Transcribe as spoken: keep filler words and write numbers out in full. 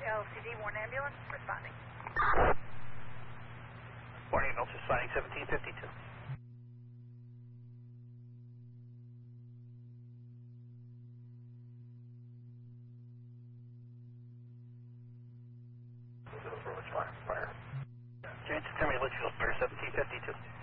L C D one ambulance responding. One ambulance responding seventeen fifty-two. Fire, fire. James, Terry Litchfield, fire seventeen fifty-two.